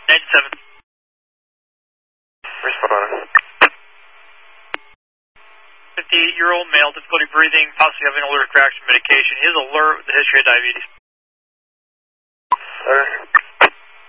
97. Respond. 58-year-old male, difficulty breathing, possibly having alert reaction medication. He is alert with a history of diabetes. Okay.